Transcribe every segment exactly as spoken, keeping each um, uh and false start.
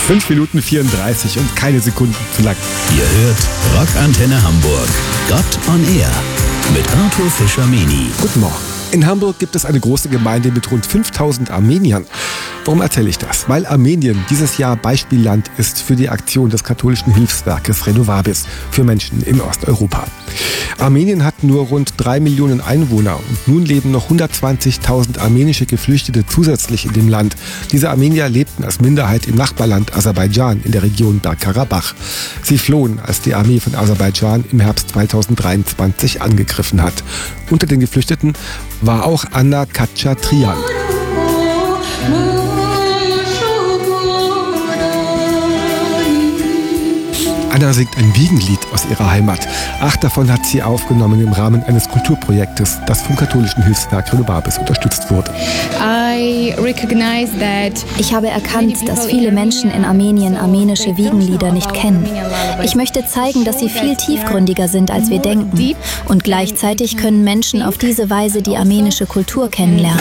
fünf Minuten vierunddreißig und keine Sekunden zu lang. Ihr hört Rockantenne Hamburg. Gott on Air mit Arthur Fischer-Meni. Guten Morgen. In Hamburg gibt es eine große Gemeinde mit rund fünftausend Armeniern. Warum erzähle ich das? Weil Armenien dieses Jahr Beispielland ist für die Aktion des katholischen Hilfswerkes Renovabis für Menschen in Osteuropa. Armenien hat nur rund drei Millionen Einwohner und nun leben noch hundertzwanzigtausend armenische Geflüchtete zusätzlich in dem Land. Diese Armenier lebten als Minderheit im Nachbarland Aserbaidschan in der Region Bergkarabach. Sie flohen, als die Armee von Aserbaidschan im Herbst zweitausenddreiundzwanzig angegriffen hat. Unter den Geflüchteten war auch Anna Katchatrian. Anna singt ein Wiegenlied aus ihrer Heimat. Acht davon hat sie aufgenommen im Rahmen eines Kulturprojektes, das vom katholischen Hilfswerk Renovabis unterstützt wurde. Ich habe erkannt, dass viele Menschen in Armenien armenische Wiegenlieder nicht kennen. Ich möchte zeigen, dass sie viel tiefgründiger sind, als wir denken. Und gleichzeitig können Menschen auf diese Weise die armenische Kultur kennenlernen.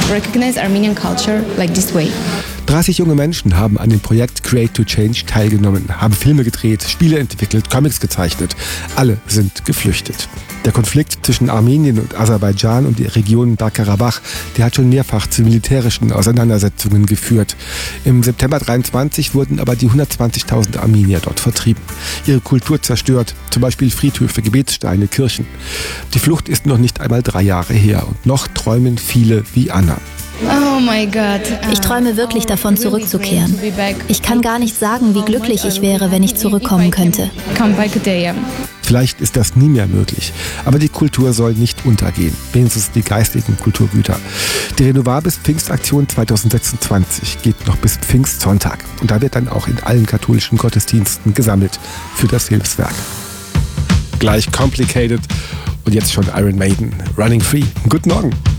dreißig junge Menschen haben an dem Projekt Create to Change teilgenommen, haben Filme gedreht, Spiele entwickelt, Comics gezeichnet. Alle sind geflüchtet. Der Konflikt zwischen Armenien und Aserbaidschan und der Region Bergkarabach, der hat schon mehrfach zu militärischen Auseinandersetzungen geführt. Im September dreiundzwanzig wurden aber die hundertzwanzigtausend Armenier dort vertrieben. Ihre Kultur zerstört, zum Beispiel Friedhöfe, Gebetssteine, Kirchen. Die Flucht ist noch nicht einmal drei Jahre her und noch träumen viele wie Anna. Oh mein Gott. Ich träume wirklich davon, zurückzukehren. Ich kann gar nicht sagen, wie glücklich ich wäre, wenn ich zurückkommen könnte. Vielleicht ist das nie mehr möglich, aber die Kultur soll nicht untergehen, wenigstens die geistigen Kulturgüter. Die Renovabis Pfingstaktion zweitausendsechsundzwanzig geht noch bis Pfingstsonntag und da wird dann auch in allen katholischen Gottesdiensten gesammelt für das Hilfswerk. Gleich Complicated und jetzt schon Iron Maiden, Running Free. Guten Morgen.